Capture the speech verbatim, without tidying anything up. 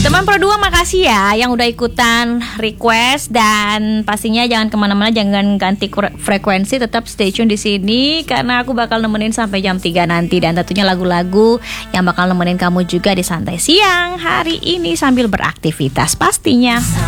Teman Pro dua makasih ya yang udah ikutan request, dan pastinya jangan kemana-mana, jangan ganti frekuensi, tetap stay tune di sini karena aku bakal nemenin sampai jam tiga nanti, dan tentunya lagu-lagu yang bakal nemenin kamu juga di santai siang hari ini sambil beraktivitas pastinya.